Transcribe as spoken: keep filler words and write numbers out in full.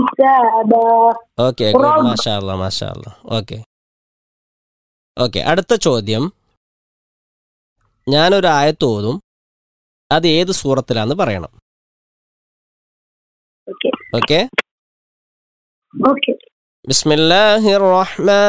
حسابا. Okay good, റബ്ബ്. മാഷാ അല്ലാ മാഷാ അല്ലാ. ഓക്കെ ഓക്കെ അടുത്ത ചോദ്യം, ഞാനൊരു ആയത്ത് ഓതും, അത് ഏത് സൂറത്തിലാന്ന് പറയണം. ഓക്കെ ഓക്കെ, ഓക്കെ ബിസ്മില്ലാഹിർ റഹ്മാൻ